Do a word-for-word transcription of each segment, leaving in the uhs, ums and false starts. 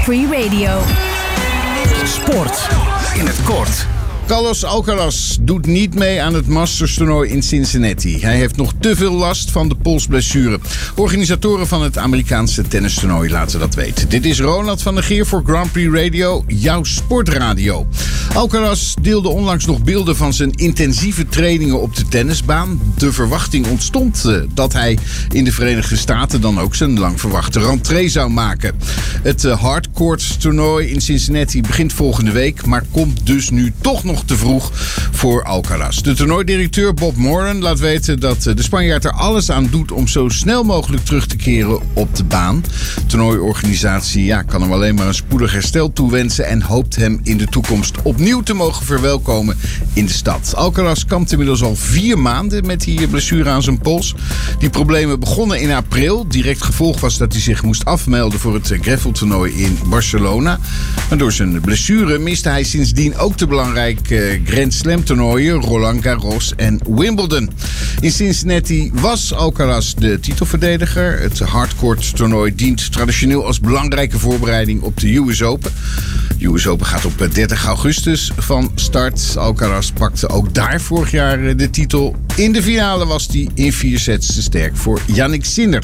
Prix Radio. Sport in het kort. Carlos Alcaraz doet niet mee aan het Masters-toernooi in Cincinnati. Hij heeft nog te veel last van de polsblessure. Organisatoren van het Amerikaanse tennistoernooi laten dat weten. Dit is Ronald van der Geer voor Grand Prix Radio, jouw sportradio. Alcaraz deelde onlangs nog beelden van zijn intensieve trainingen op de tennisbaan. De verwachting ontstond uh, dat hij in de Verenigde Staten dan ook zijn lang verwachte rentree zou maken. Het uh, hardcourt-toernooi in Cincinnati begint volgende week, maar komt dus nu toch nog te vroeg voor Alcaraz. De toernooidirecteur Bob Moran laat weten dat de Spanjaard er alles aan doet om zo snel mogelijk terug te keren op de baan. De toernooiorganisatie ja, kan hem alleen maar een spoedig herstel toewensen en hoopt hem in de toekomst opnieuw te mogen verwelkomen in de stad. Alcaraz kampt inmiddels al vier maanden met die blessure aan zijn pols. Die problemen begonnen in april. Direct gevolg was dat hij zich moest afmelden voor het graveltoernooi in Barcelona. Maar door zijn blessure miste hij sindsdien ook de belangrijke Grand Slam toernooien, Roland Garros en Wimbledon. In Cincinnati was Alcaraz de titelverdediger. Het hardcourt toernooi dient traditioneel als belangrijke voorbereiding op de U S Open. De U S Open gaat op dertig augustus van start. Alcaraz pakte ook daar vorig jaar de titel. In de finale was hij in vier sets te sterk voor Jannik Sinner.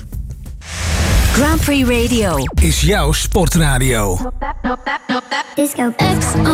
Grand Prix Radio is jouw sportradio. Disco X